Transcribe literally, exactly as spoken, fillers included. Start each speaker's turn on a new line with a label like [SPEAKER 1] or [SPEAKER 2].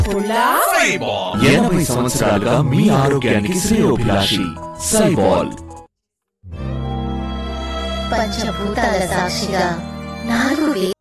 [SPEAKER 1] ఎనభై సంవత్సరాలుగా మీ ఆరోగ్యానికి శ్రేయోభిలాషి సైబాల్.
[SPEAKER 2] పంచభూతాల సాక్షిగా నాలుగు